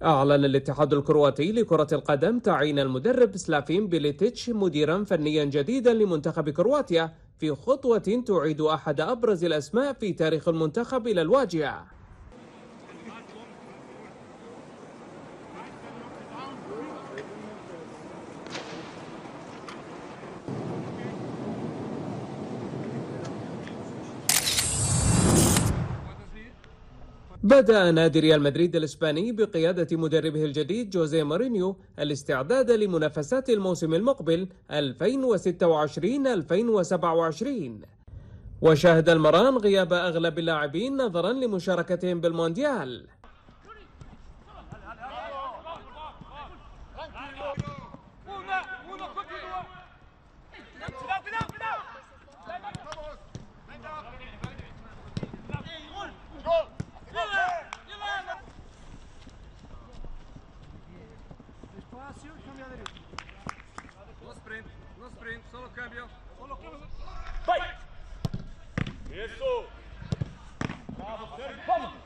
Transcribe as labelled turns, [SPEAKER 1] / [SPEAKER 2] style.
[SPEAKER 1] أعلن الاتحاد الكرواتي لكرة القدم تعيين المدرب سلافين بيليتيتش مديرا فنيا جديدا لمنتخب كرواتيا في خطوة تعيد أحد أبرز الأسماء في تاريخ المنتخب إلى الواجهة. بدأ نادي ريال مدريد الإسباني بقيادة مدربه الجديد جوزيه مورينيو الاستعداد لمنافسات الموسم المقبل 2026-2027، وشهد المران غياب أغلب اللاعبين نظرا لمشاركتهم بالمونديال.
[SPEAKER 2] No sprint, solo cambio.
[SPEAKER 3] Vai! Isso! Vamos!